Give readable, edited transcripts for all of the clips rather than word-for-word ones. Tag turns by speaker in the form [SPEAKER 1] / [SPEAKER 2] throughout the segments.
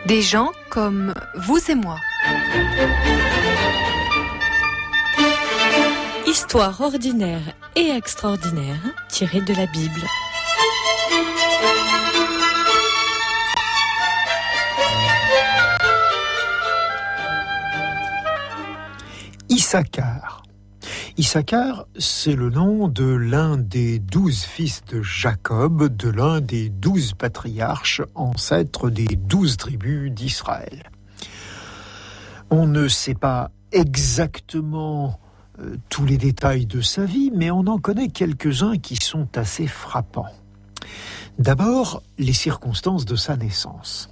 [SPEAKER 1] Des gens comme vous et moi.
[SPEAKER 2] Histoire ordinaire et extraordinaire tirée de la Bible.
[SPEAKER 3] Issachar. Issachar, c'est le nom de l'un des 12 fils de Jacob, de l'un des 12 patriarches, ancêtres des 12 tribus d'Israël. On ne sait pas exactement tous les détails de sa vie, mais on en connaît quelques-uns qui sont assez frappants. D'abord, les circonstances de sa naissance.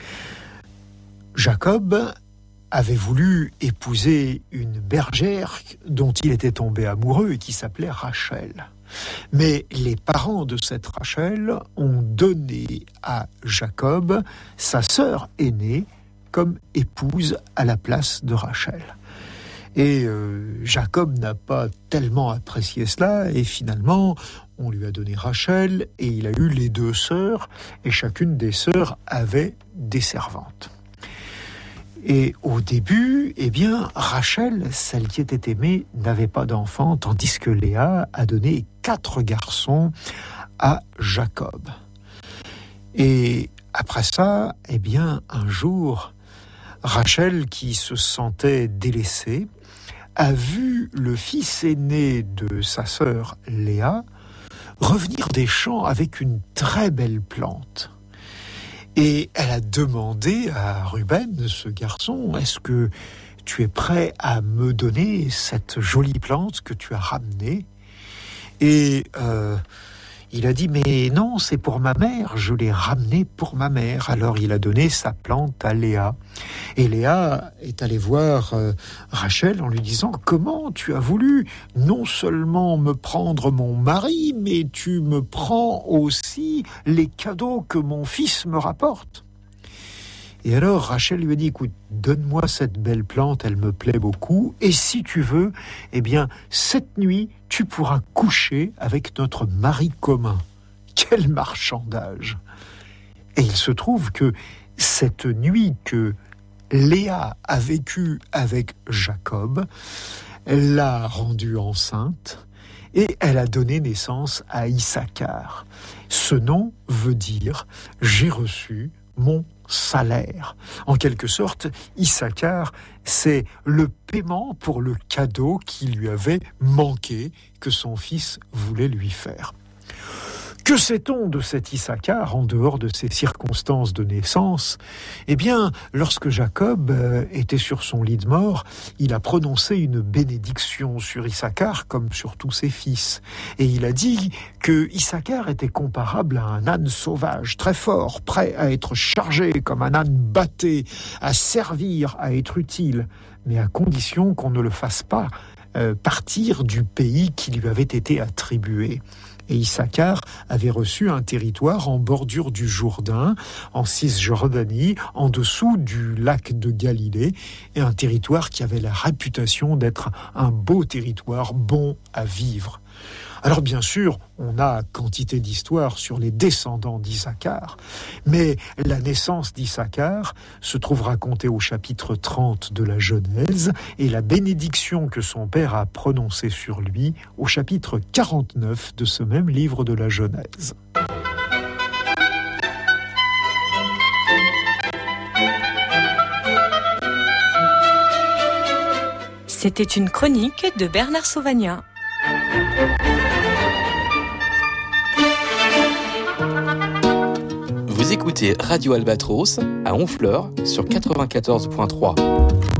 [SPEAKER 3] Jacob avait voulu épouser une bergère dont il était tombé amoureux et qui s'appelait Rachel. Mais les parents de cette Rachel ont donné à Jacob sa sœur aînée comme épouse à la place de Rachel. Et Jacob n'a pas tellement apprécié cela, et finalement, on lui a donné Rachel, et il a eu les 2 sœurs, et chacune des sœurs avait des servantes. Et au début, Rachel, celle qui était aimée, n'avait pas d'enfant, tandis que Léa a donné 4 garçons à Jacob. Et après ça, un jour, Rachel, qui se sentait délaissée, a vu le fils aîné de sa sœur Léa revenir des champs avec une très belle plante. Et elle a demandé à Ruben, ce garçon, est-ce que tu es prêt à me donner cette jolie plante que tu as ramenée ? Et il a dit, mais non, c'est pour ma mère, je l'ai ramenée pour ma mère. Alors il a donné sa plante à Léa. Et Léa est allée voir Rachel en lui disant, comment tu as voulu non seulement me prendre mon mari, mais tu me prends aussi les cadeaux que mon fils me rapporte. Et alors Rachel lui a dit, écoute, donne-moi cette belle plante, elle me plaît beaucoup, et si tu veux, cette nuit, tu pourras coucher avec notre mari commun. Quel marchandage! Et il se trouve que cette nuit que Léa a vécue avec Jacob, elle l'a rendue enceinte, et elle a donné naissance à Issachar. Ce nom veut dire « j'ai reçu mon salaire ». En quelque sorte, Issachar, c'est le paiement pour le cadeau qui lui avait manqué, que son fils voulait lui faire. Que sait-on de cet Issachar en dehors de ses circonstances de naissance ? Lorsque Jacob était sur son lit de mort, il a prononcé une bénédiction sur Issachar comme sur tous ses fils. Et il a dit que Issachar était comparable à un âne sauvage, très fort, prêt à être chargé comme un âne bâté, à servir, à être utile, mais à condition qu'on ne le fasse pas partir du pays qui lui avait été attribué. Et Issachar avait reçu un territoire en bordure du Jourdain, en Cisjordanie, en dessous du lac de Galilée, et un territoire qui avait la réputation d'être un beau territoire, bon à vivre. Alors bien sûr, on a quantité d'histoires sur les descendants d'Issachar, mais la naissance d'Issachar se trouve racontée au chapitre 30 de la Genèse, et la bénédiction que son père a prononcée sur lui au chapitre 49 de ce même livre de la Genèse.
[SPEAKER 2] C'était une chronique de Bernard Sauvagnat.
[SPEAKER 4] Vous écoutez Radio Albatros à Honfleur sur 94.3.